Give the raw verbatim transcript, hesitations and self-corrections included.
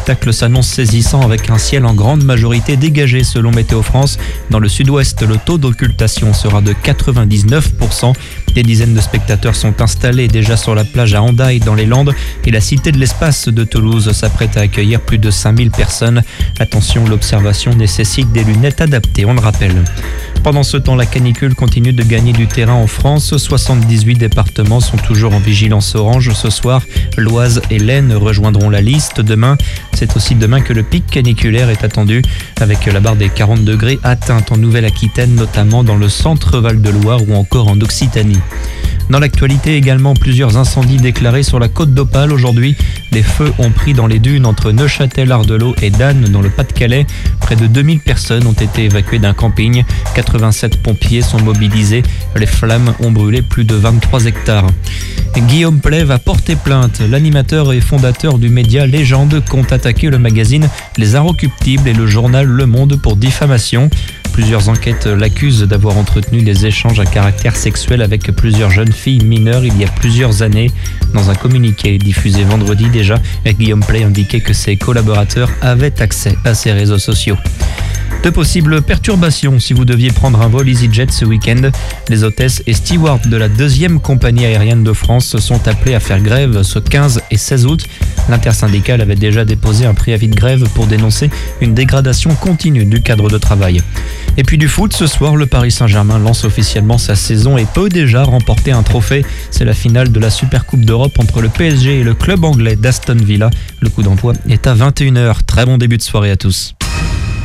spectacle s'annonce saisissant avec un ciel en grande majorité dégagé selon Météo France. Dans le sud-ouest, le taux d'occultation sera de quatre-vingt-dix-neuf pour cent. Des dizaines de spectateurs sont installés déjà sur la plage à Hendaye dans les Landes et la Cité de l'Espace de Toulouse s'apprête à accueillir plus de cinq mille personnes. Attention, l'observation nécessite des lunettes adaptées, on le rappelle. Pendant ce temps, la canicule continue de gagner du terrain en France. soixante-dix-huit départements sont toujours en vigilance orange ce soir. L'Oise et l'Aisne rejoindront la liste demain. C'est aussi demain que le pic caniculaire est attendu, avec la barre des quarante degrés atteinte en Nouvelle-Aquitaine, notamment dans le centre Val-de-Loire ou encore en Occitanie. Dans l'actualité également, plusieurs incendies déclarés sur la côte d'Opale aujourd'hui. Les feux ont pris dans les dunes entre Neuchâtel, Ardelot et Danne dans le Pas-de-Calais. Près de deux mille personnes ont été évacuées d'un camping. quatre-vingt-sept pompiers sont mobilisés. Les flammes ont brûlé plus de vingt-trois hectares. Guillaume Pley va porter plainte. L'animateur et fondateur du média Légende compte attaquer le magazine Les Inrecuptibles et le journal Le Monde pour diffamation. Plusieurs enquêtes l'accusent d'avoir entretenu des échanges à caractère sexuel avec plusieurs jeunes filles mineures il y a plusieurs années. Dans un communiqué diffusé vendredi déjà, Guillaume Pley indiquait que ses collaborateurs avaient accès à ses réseaux sociaux. De possibles perturbations si vous deviez prendre un vol EasyJet ce week-end. Les hôtesses et stewards de la deuxième compagnie aérienne de France sont appelés à faire grève ce quinze et seize août. L'intersyndicale avait déjà déposé un préavis de grève pour dénoncer une dégradation continue du cadre de travail. Et puis du foot, ce soir, le Paris Saint-Germain lance officiellement sa saison et peut déjà remporter un trophée. C'est la finale de la Super Coupe d'Europe entre le P S G et le club anglais d'Aston Villa. Le coup d'envoi est à vingt et une heures. Très bon début de soirée à tous.